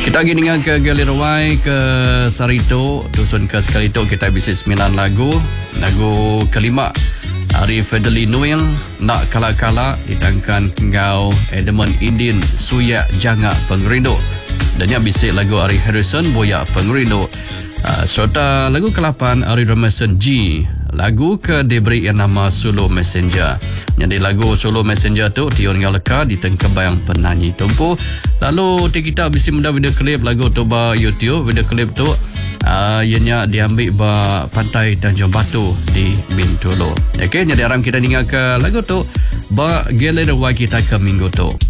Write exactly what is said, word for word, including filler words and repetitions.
Kita lagi dengan ke Galirawai, ke Sarito, Dusun ke Sekalito. Kita habis sembilan lagu. Lagu kelima, Arif Federlino yang Nak Kala-Kala, ditangkan Ngau Edmund Indian, Suyak Jangak Pengerindo. Dan yang bisik lagu Ari Harrison, Boyak Pengerindo. Uh, serta lagu ke lapan, Ari Ramason G, lagu ke diberi yang nama Solo Messenger. Jadi lagu Solo Messenger tu Tio dengan Leka ditengah bayang penyanyi tumpu. Lalu kita bisa mudah video klip lagu tu ba YouTube. Video klip tu uh, ianya diambil ba pantai Tanjung Batu di Bintulu. Okey, jadi aram kita dengar ke lagu tu ba Galirawai kita ke minggu tu.